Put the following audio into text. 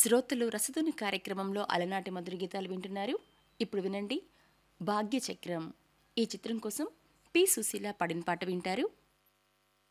శ్రోతలు రసధుని కార్యక్రమంలో అలనాటి మధుర గీతాలు వింటున్నారు. ఇప్పుడు వినండి భాగ్యచక్రం. ఈ చిత్రం కోసం పి సుశీల పాడిన పాట వింటారు.